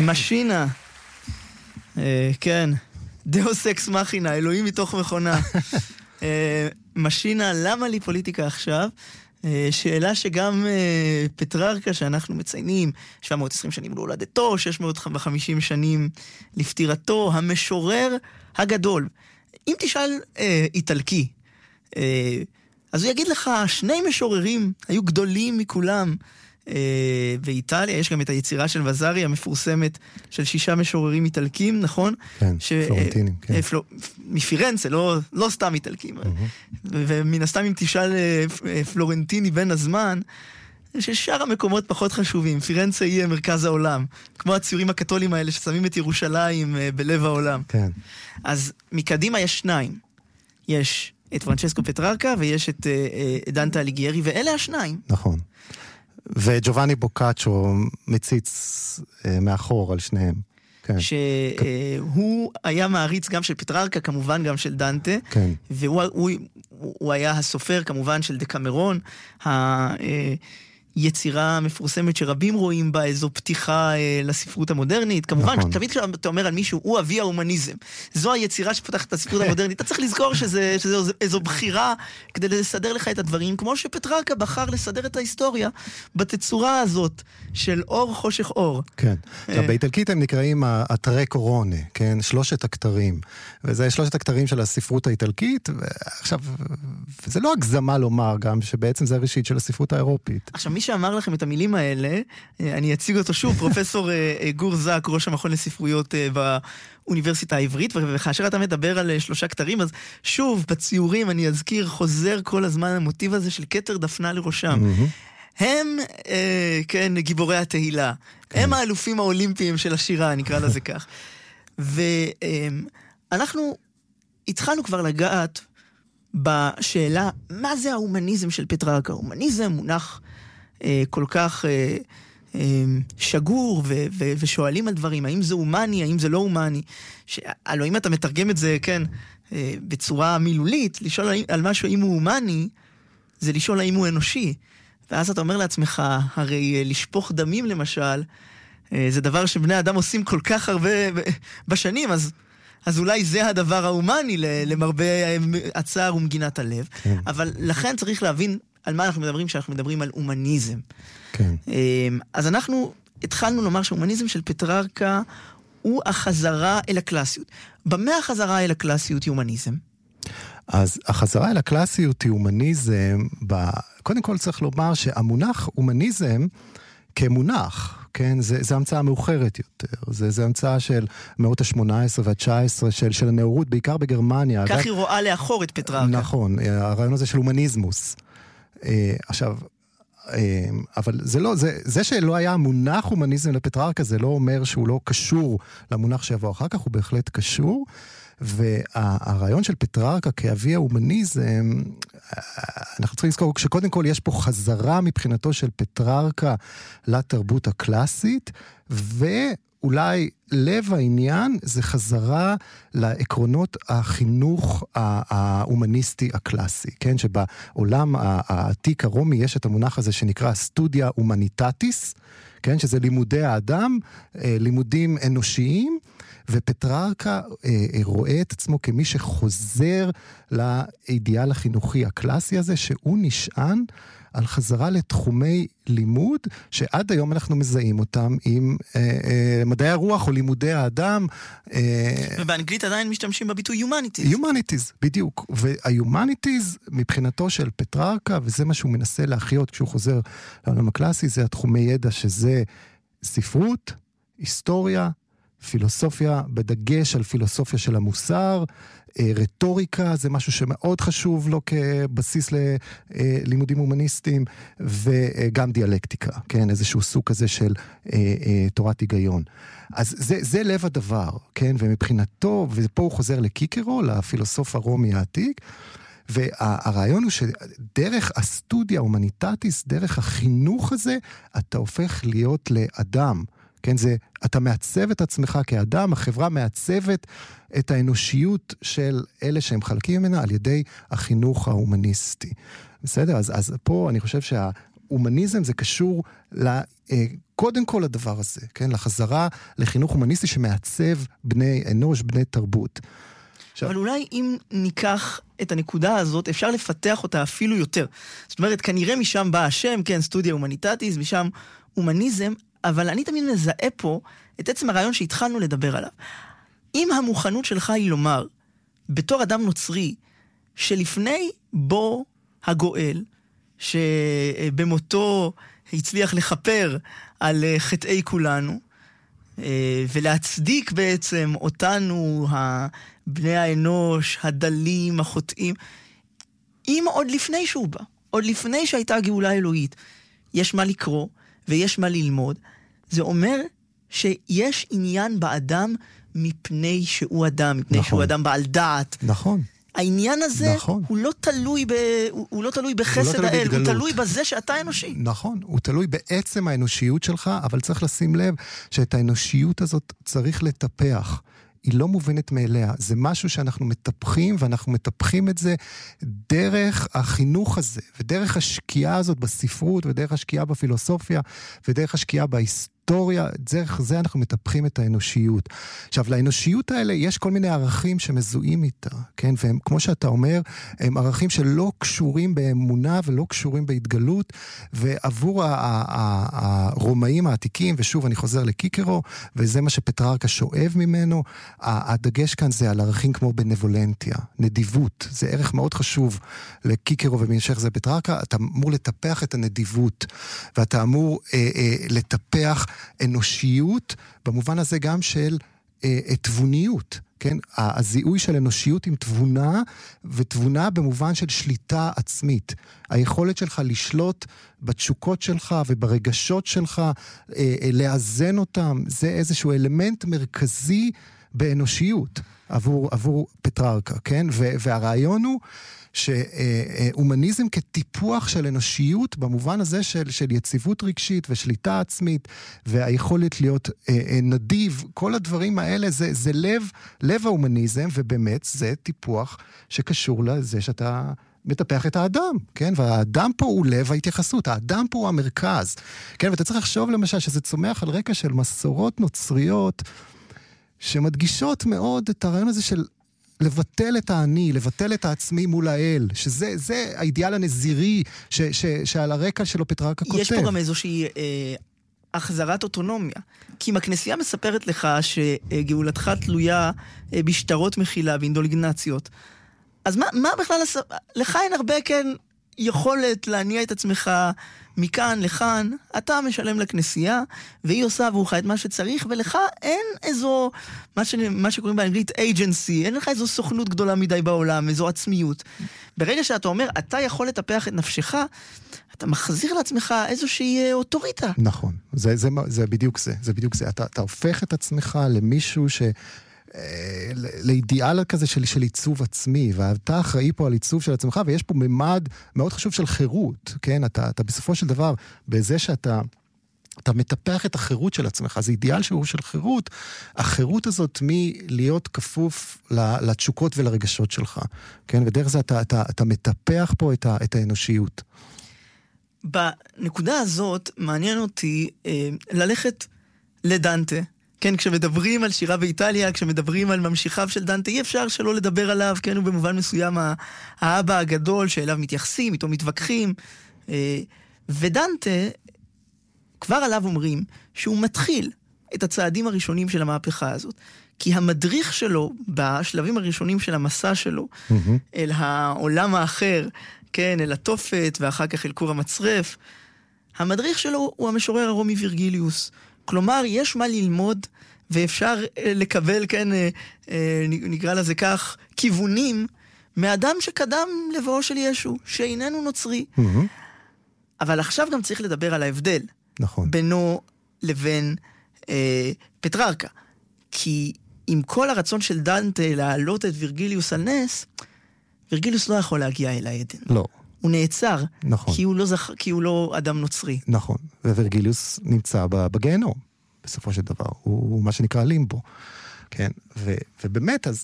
משינה. כן. דאוס אקס מכינה, אלוהים מתוך מכונה. משינה, למה לי פוליטיקה עכשיו? שאלה שגם פטררקה שאנחנו מציינים 720 שנים להולדתו, 650 שנים לפטירתו, המשורר הגדול. אם תשאל איטלקי, אז הוא יגיד לך, שני משוררים היו גדולים מכולם. באיטליה יש גם את היצירה של וזארי המפורסמת של 6 משוררים איטלקים, נכון? כן, פלורנטינים, כן. מפירנצה, לא סתם איטלקים. ומן הסתם אם תשאל פלורנטיני בן הזמן, ששאר המקומות פחות חשובים. פירנצה יהיה מרכז העולם, כמו הציורים הקתולים האלה ששמים את ירושלים בלב העולם. כן. אז מקדימה יש 2. יש את פרנצ'סקו פטררקה ויש את דנטה אליגיירי, ואלה השניים. נכון. וג'ובאני בוקאצ'ו מציץ מאחור על שניהם. כן. שהוא היה מעריץ גם של פטררקה, כמובן גם של דנטה, כן. והוא היה הסופר כמובן של דקמרון, היצירה המפורסמת שרבים רואים בה איזו פתיחה לספרות המודרנית. כמובן, נכון. תמיד כשאתה אומר על מישהו, הוא אבי ההומניזם. זו היצירה שפותחת את הספרות המודרנית. אתה צריך לזכור שזו איזו בחירה כדי לסדר לך את הדברים, כמו שפטררקה בחר לסדר את ההיסטוריה בתצורה הזאת של אור חושך אור. כן. באיטלקית הם נקראים הטרי קורונה, כן? 3 הכתרים. וזה 3 הכתרים של הספרות האיטלקית, ועכשיו, וזה לא הגזמה לומר גם שבעצם זה הראשית של הספרות האירופית. עכשיו, מי שאמר לכם את המילים האלה, אני אציג אותו שוב, פרופסור גור זק, ראש המכון לספרויות באוניברסיטה העברית, וכאשר אתה מדבר על 3 כתרים, אז שוב, בציורים אני אזכיר, חוזר כל הזמן המוטיב הזה של כתר דפנה לראשם. הם, כן, גיבורי התהילה. הם האלופים האולימפיים של השירה, נקרא לזה כך. ואנחנו התחלנו כבר לגעת בשאלה, מה זה ההומניזם של פטררקה? ההומניזם מונח כל כך שגור, ושואלים על דברים, האם זה הומני, האם זה לא הומני. הלוא אם אתה מתרגם את זה, כן, בצורה מילולית, לשאול על משהו האם הוא הומני, זה לשאול האם הוא אנושי. ואז אתה אומר לעצמך, הרי לשפוך דמים למשל, זה דבר שבני אדם עושים כל כך הרבה בשנים, אז אולי זה הדבר ההומני למרבה הצער ומגינת הלב. כן. אבל לכן צריך להבין על מה אנחנו מדברים כשאנחנו מדברים על הומניזם. כן. אז אנחנו התחלנו לומר שההומניזם של פטררקה הוא החזרה אל הקלאסיות. במה החזרה אל הקלאסיות היא הומניזם? אז החזרה אל הקלאסיות היא הומניזם, קודם כל צריך לומר שהמונח הומניזם כמונח, כן, זה המצאה מאוחרת יותר, זה המצאה של מאות ה-18 וה-19 של הנאורות, בעיקר בגרמניה. כך היא רואה לאחור את פטררקה. נכון, הרעיון הזה של הומניזמוס. עכשיו, אבל זה שלא היה מונח הומניזם לפטררקה, זה לא אומר שהוא לא קשור למונח שיבוא אחר כך, הוא בהחלט קשור, והרעיון של פטררקה כאבי ההומניזם, אנחנו צריכים לזכור שקודם כל יש פה חזרה מבחינתו של פטררקה לתרבות הקלאסית, ואולי לב העניין זה חזרה לעקרונות החינוך ההומניסטי הקלאסי, כן? שבעולם העתיק הרומי יש את המונח הזה שנקרא סטודיה הומניטטיס, כן? שזה לימודי האדם, לימודים אנושיים, ופטררקה רואה את עצמו כמי שחוזר לאידיאל החינוכי הקלאסי הזה, שהוא נשען על חזרה לתחומי לימוד, שעד היום אנחנו מזהים אותם עם מדעי הרוח או לימודי האדם. ובאנגלית עדיין משתמשים בביטוי humanities. humanities, בדיוק. וה-humanities מבחינתו של פטררקה, וזה מה שהוא מנסה להחיות כשהוא חוזר לעולם הקלאסי, זה התחומי ידע שזה ספרות, היסטוריה, פילוסופיה, בדגש על פילוסופיה של המוסר, רטוריקה, זה משהו שמאוד חשוב לו כבסיס ללימודים הומניסטיים, וגם דיאלקטיקה, כן, איזשהו סוג כזה של תורת היגיון. אז זה לב הדבר, כן, ומבחינתו, ופה הוא חוזר לקיקרו, לפילוסוף הרומי העתיק, והרעיון הוא שדרך הסטודיה ההומניטטיס, דרך החינוך הזה, אתה הופך להיות לאדם, כן, אתה מעצב את עצמך כאדם, החברה מעצבת את האנושיות של אלה שהם חלקים ממנה על ידי החינוך ההומניסטי. בסדר? אז פה אני חושב הומניזם זה קשור קודם כל לדבר הזה, כן? לחזרה לחינוך הומניסטי שמעצב בני אנוש, בני תרבות. אבל אולי אם ניקח את הנקודה הזאת, אפשר לפתח אותה אפילו יותר. זאת אומרת, כנראה משם בא השם, כן, סטודיה הומניטטיס, משם הומניזם, אבל אני תמיד מזהה פה את עצם הרעיון שהתחלנו לדבר עליו. אם המוכנות שלך היא לומר, בתור אדם נוצרי, שלפני בו הגואל, שבמותו הצליח לחפר על חטאי כולנו, ולהצדיק בעצם אותנו, בני האנוש, הדלים, החוטאים, אם עוד לפני שהוא בא, עוד לפני שהייתה גאולה אלוהית, יש מה לקרוא ויש מה ללמוד, זה אומר שיש עניין באדם מפני שהוא אדם, מפני נכון. שהוא אדם בעל דעת. נכון. העניין הזה נכון. הוא לא תלוי בחסד האל, הוא תלוי בזה שאתה אנושי. נכון, הוא תלוי בעצם האנושיות שלך, אבל צריך לשים לב שאת האנושיות הזאת צריך לטפח. היא לא מובנת מאליה, זה משהו שאנחנו מטפחים, ואנחנו מטפחים את זה דרך החינוך הזה, ודרך השקיעה הזאת בספרות, ודרך השקיעה בפילוסופיה, ודרך השקיעה בהיסטוריה, דרך זה אנחנו מטפחים את האנושיות. עכשיו, לאנושיות האלה יש כל מיני ערכים שמזוהים איתה, כן? והם, כמו שאתה אומר, הם ערכים שלא קשורים באמונה, ולא קשורים בהתגלות, ועבור הרומאים העתיקים, ושוב אני חוזר לקיקרו, וזה מה שפטררקה שואב ממנו, הדגש כאן זה על ערכים כמו בנבולנטיה, נדיבות, זה ערך מאוד חשוב לקיקרו ובמשך זה פטררקה, אתה אמור לטפח את הנדיבות, ואתה אמור לטפח אנושיות, במובן הזה גם של תבוניות, כן? הזיהוי של אנושיות עם תבונה, ותבונה במובן של שליטה עצמית. היכולת שלך לשלוט בתשוקות שלך וברגשות שלך, לאזן אותם, זה איזשהו אלמנט מרכזי באנושיות עבור פטררקה, כן? והרעיון הוא שהומניזם כטיפוח של אנושיות במובן הזה של יציבות רגשית ושליטה עצמית והיכולת להיות נדיב, כל הדברים האלה זה לב ההומניזם, ובאמת זה טיפוח שקשור לזה שאתה מטפח את האדם, כן? והאדם פה הוא לב ההתייחסות, האדם פה הוא המרכז, כן? ואתה צריך לחשוב למשל שזה צומח על רקע של מסורות נוצריות שמדגישות מאוד את הרעיון הזה של לבטל את האני, לבטל את העצמי מול האל, שזה האידיאל הנזירי שעל הרקע שלו פטררקה כותב. יש פה גם איזושהי החזרת אוטונומיה. כי אם הכנסייה מספרת לך שגאולתך תלויה בשטרות מחילה, באינדולגנציות, אז מה בכלל, לך אין הרבה כן יכולת להניע את עצמך מכאן לכאן, אתה משלם לכנסייה, והיא עושה עבורך את מה שצריך, ולך אין איזו, מה שקוראים באנגלית agency, אין לך איזו סוכנות גדולה מדי בעולם, איזו עצמיות. ברגע שאתה אומר, אתה יכול לטפח את נפשך, אתה מחזיר לעצמך איזושהי אוטוריטה. נכון, זה בדיוק זה, זה בדיוק זה. אתה הופך את עצמך למישהו לאידיאל כזה של עיצוב עצמי, ואתה אחראי פה על עיצוב של עצמך, ויש פה ממד מאוד חשוב של חירות, כן? אתה בסופו של דבר, בזה שאתה מטפח את החירות של עצמך, זה אידיאל שהוא של חירות, החירות הזאת מלהיות כפוף לתשוקות ולרגשות שלך, כן? ודרך זה אתה מטפח פה את האנושיות. בנקודה הזאת מעניין אותי ללכת לדנטה, כן, כשמדברים על שירה באיטליה, כשמדברים על ממשיכיו של דנטה, אי אפשר שלא לדבר עליו, כן, הוא במובן מסוים האבא הגדול שאליו מתייחסים, איתו מתווכחים, ודנטה, כבר עליו אומרים שהוא מתחיל את הצעדים הראשונים של המהפכה הזאת, כי המדריך שלו, בשלבים הראשונים של המסע שלו, אל העולם האחר, כן, אל התופת, ואחר כך אל כור המצרף, המדריך שלו הוא המשורר הרומי וירגיליוס, כלומר, יש מה ללמוד, ואפשר לקבל, כן, נקרא לזה כך, כיוונים, מאדם שקדם לבואו של ישו, שאיננו נוצרי. אבל עכשיו גם צריך לדבר על ההבדל. נכון. בינו לבין פטררקה. כי עם כל הרצון של דנטה להעלות את וירגיליוס על נס, וירגיליוס לא יכול להגיע אל העדן. לא. הוא נעצר, נכון. כי הוא לא אדם נוצרי. נכון, ווירגיליוס נמצא בגיהנום, בסופו של דבר, הוא מה שנקרא לימבו, כן, ובאמת, אז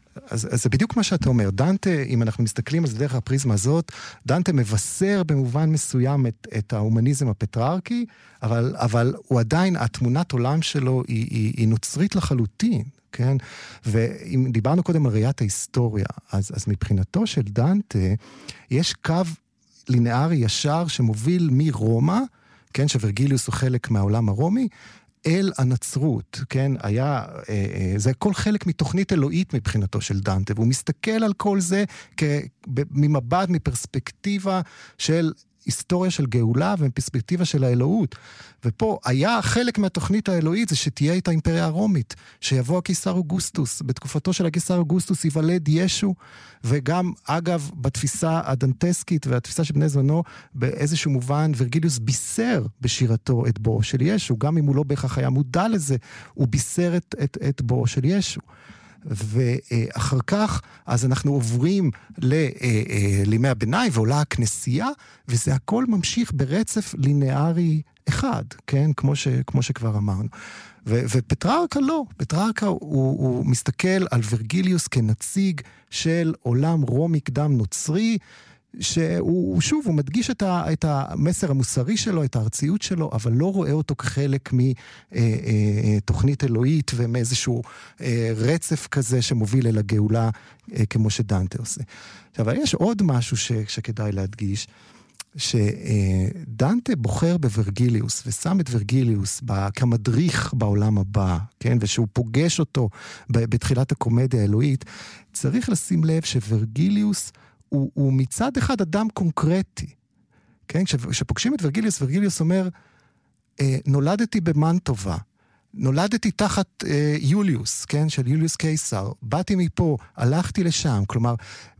אז זה בדיוק מה שאתה אומר. דנטה, אם אנחנו מסתכלים על זה דרך הפריזמה הזאת, דנטה מבשר במובן מסוים את ההומניזם הפטרארקי, אבל הוא עדיין, התמונת עולם שלו היא נוצרית לחלוטין, כן? ואם דיברנו קודם על ראיית ההיסטוריה, אז מבחינתו של דנטה, יש קו לינארי ישר שמוביל מרומא, כן? שוורגליוס הוא חלק מהעולם הרומי, אל הנצרות, כן? זה כל חלק מתוכנית אלוהית מבחינתו של דנטה, והוא מסתכל על כל זה ממבט, מפרספקטיבה של היסטוריה של גאולה ומפרספקטיבה של האלוהות. ופה היה חלק מהתוכנית האלוהית זה שתהיה את האימפריה הרומית, שיבוא הקיסר אוגוסטוס, בתקופתו של הקיסר אוגוסטוס ייוולד ישו, וגם אגב בתפיסה הדנטסקית והתפיסה של בני זמנו, באיזשהו מובן ורגליוס בישר בשירתו את בואו של ישו, גם אם הוא לא בהכרח היה מודע לזה, הוא בישר את בואו של ישו. ואחר כך, אז אנחנו עוברים לימי הביניים, ועולה הכנסייה, וזה הכל ממשיך ברצף לינארי אחד, כן? כמו שכבר אמרנו. ופטרארקה לא, פטרארקה הוא מסתכל על ורגליוס כנציג של עולם רומי קדם נוצרי, שהוא שוב, הוא מדגיש את המסר המוסרי שלו, את הארציות שלו, אבל לא רואה אותו כחלק מתוכנית אלוהית ומאיזשהו רצף כזה שמוביל אל הגאולה כמו שדנטה עושה. אבל יש עוד משהו שכדאי להדגיש, שדנטה בוחר בוורגיליוס ושם את וורגיליוס כמדריך בעולם הבא, כן? ושהוא פוגש אותו בתחילת הקומדיה האלוהית, צריך לשים לב שוורגיליוס הוא מצד אחד אדם קונקרטי, כן? כשפוגשים את ורגליוס, ורגליוס אומר, נולדתי במנטובה, נולדתי תחת יוליוס, כן? של יוליוס קיסר, באתי מפה, הלכתי לשם, כלומר,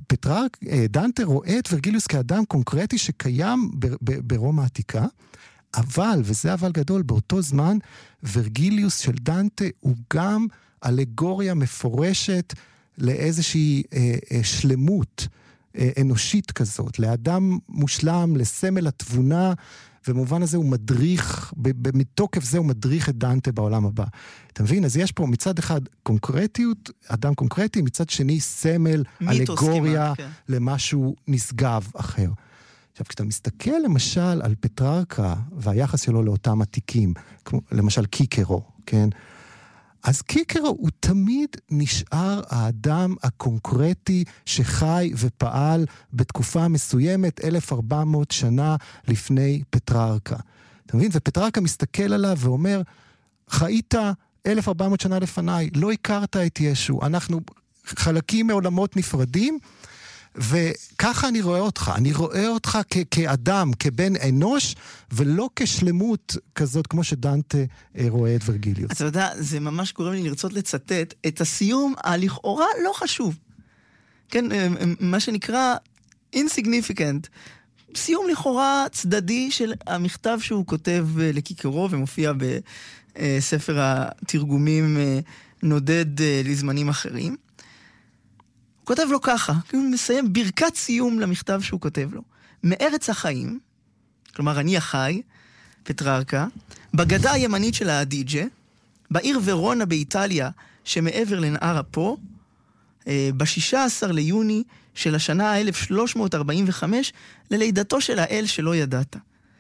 דנטה רואה את ורגליוס כאדם קונקרטי שקיים ברומא העתיקה, אבל, וזה אבל גדול, באותו זמן, ורגליוס של דנטה הוא גם אלגוריה מפורשת לאיזושהי שלמות, אנושית כזאת, לאדם מושלם, לסמל התבונה, ובמובן הזה הוא מדריך, מתוקף זה הוא מדריך את דנטה בעולם הבא. אתה מבין? אז יש פה מצד אחד קונקרטיות, אדם קונקרטי, מצד שני סמל, אלגוריה, למשהו נשגב אחר. עכשיו, כשאתה מסתכל למשל על פטרארקה, והיחס שלו לאותם עתיקים, כמו למשל קיקרו, כן? אז קיקרו הוא תמיד נשאר האדם הקונקרטי שחי ופעל בתקופה מסוימת 1400 שנה לפני פטרארקה. אתה מבין? ופטרארקה מסתכל עליו ואומר, חיית 1400 שנה לפניי, לא הכרת את ישו, אנחנו חלקים מעולמות נפרדים, וככה אני רואה אותך. אני רואה אותך כאדם, כבן אנוש, ולא כשלמות כזאת כמו שדנטה רואה את ורגליוס. אתה יודע, זה ממש גורם לי לרצות לצטט את הסיום הלכאורה לא חשוב. כן, מה שנקרא insignificant. סיום לכאורה צדדי של המכתב שהוא כותב לקיקרו, ומופיע בספר התרגומים נודד לזמנים אחרים. הוא כותב לו ככה, הוא מסיים ברכת סיום למכתב שהוא כותב לו. מארץ החיים, כלומר אני החי, פטרארקה, בגדה הימנית של האדיג'ה, בעיר ורונה באיטליה, שמעבר לנהר הפו, ב-16 ליוני של השנה 1345, ללידתו של האל שלא ידעת.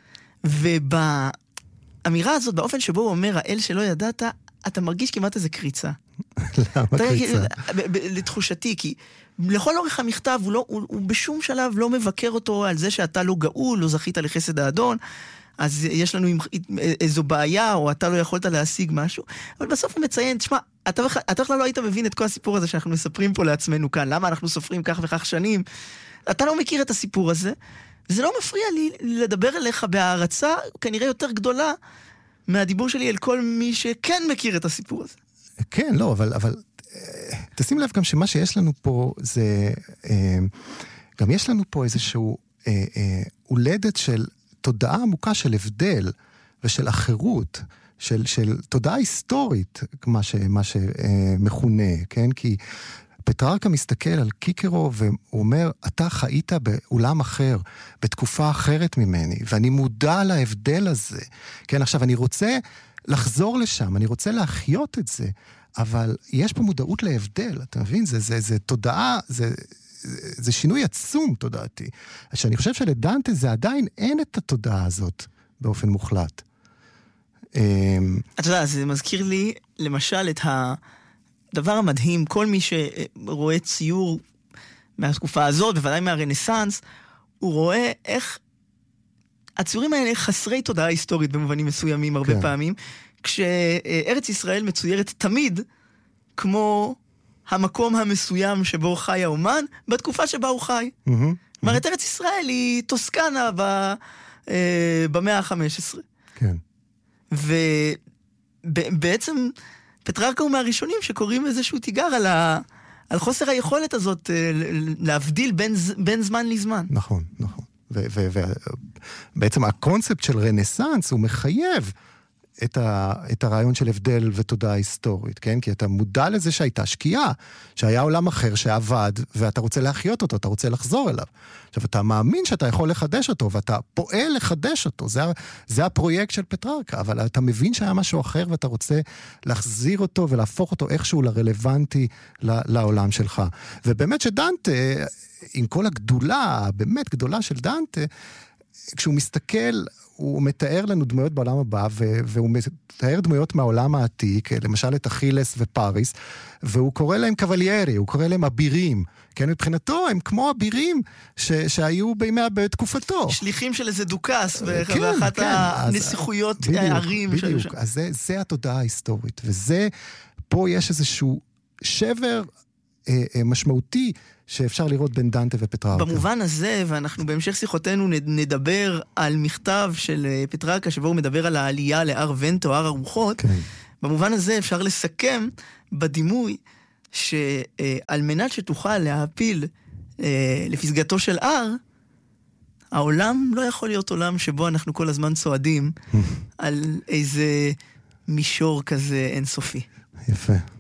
ובאמירה הזאת, באופן שבו הוא אומר, האל שלא ידעת, אתה מרגיש כמעט איזה קריצה. למה קריצה? לתחושתי, כי לכל אורך המכתב הוא בשום שלב לא מבקר אותו על זה שאתה לא גאול, לא זכית לחסד האדון, אז יש לנו איזו בעיה, או אתה לא יכולת להשיג משהו, אבל בסוף הוא מציין, תשמע, אתה בכלל לא היית מבין את כל הסיפור הזה שאנחנו מספרים פה לעצמנו כאן, למה אנחנו סופרים כך וכך שנים, אתה לא מכיר את הסיפור הזה, וזה לא מפריע לי לדבר אליך בהערצה, כנראה יותר גדולה, מהדיבור שלי אל כל מי שכן מכיר את הסיפור הזה. כן, לא, אבל תשים לב גם שמה שיש לנו פה זה, גם יש לנו פה איזשהו הולדת של תודעה עמוקה של הבדל ושל אחרות, של תודעה היסטורית, מה שמכונה, כן? כי פטרארקה מסתכל על קיקרו והוא אומר, אתה חיית בעולם אחר, בתקופה אחרת ממני, ואני מודע להבדל הזה. כן, עכשיו אני רוצה לחזור לשם, אני רוצה להחיות את זה, אבל יש פה מודעות להבדל, אתה מבין? זה תודעה, זה שינוי עצום תודעתי. שאני חושב שלדנטה זה עדיין אין את התודעה הזאת באופן מוחלט. אתה יודע, זה מזכיר לי למשל את הדבר המדהים, כל מי שרואה ציור מהתקופה הזאת, בוודאי מהרנסנס, הוא רואה איך הציורים האלה חסרי תודעה היסטורית במובנים מסוימים הרבה פעמים, כשארץ ישראל מצוירת תמיד כמו המקום המסוים שבו חי האומן, בתקופה שבה הוא חי. זאת אומרת, ארץ ישראל היא טוסקנה במאה ה-15. כן. ובעצם פטררקה הוא מהראשונים שקוראים איזשהו תיגר על חוסר היכולת הזאת להבדיל בין זמן לזמן. נכון, נכון. ובעצם הקונספט של רנסנס הוא מחייב את הרעיון של הבדל ותודעה היסטורית, כן? כי אתה מודע לזה שהייתה שקיעה, שהיה עולם אחר שעבד, ואתה רוצה להחיות אותו, אתה רוצה לחזור אליו. עכשיו, אתה מאמין שאתה יכול לחדש אותו, ואתה פועל לחדש אותו, זה הפרויקט של פטררקה, אבל אתה מבין שהיה משהו אחר, ואתה רוצה להחזיר אותו ולהפוך אותו איכשהו לרלוונטי לעולם שלך. ובאמת שדנטה, עם כל הגדולה, באמת גדולה של דנטה, כשהוא מסתכל, הוא מתאר לנו דמויות בעולם הבא, והוא מתאר דמויות מהעולם העתיק, למשל את אכילס ופריס, והוא קורא להם קבליירי, הוא קורא להם אבירים, כן, מבחינתו הם כמו אבירים שהיו בתקופתו. שליחים של איזה דוקס, ואחת הנסיכויות הערים. בדיוק, אז זה התודעה ההיסטורית, וזה, פה יש איזשהו שבר משמעותי, שאפשר לראות בין דנטה ופטררקה. במובן הזה, ואנחנו בהמשך שיחותינו נדבר על מכתב של פטררקה, שבו הוא מדבר על העלייה להר ונטו, הר הרוחות. כן. במובן הזה אפשר לסכם בדימוי, שעל מנת שתוכל להעפיל לפסגתו של הר, העולם לא יכול להיות עולם שבו אנחנו כל הזמן צועדים על איזה מישור כזה אינסופי. יפה.